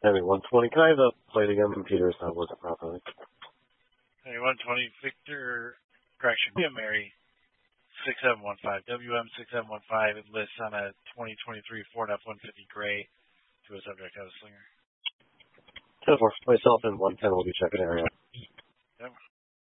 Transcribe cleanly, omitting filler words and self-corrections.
Henry 120. Can I have the plate again? Computer's not working properly. Henry 120, Victor, correction, William Mary 6715. WM6715 lists on a 2023 Ford F-150 Gray to a subject out of Slinger. 10-4. Myself and 110 will be checking area.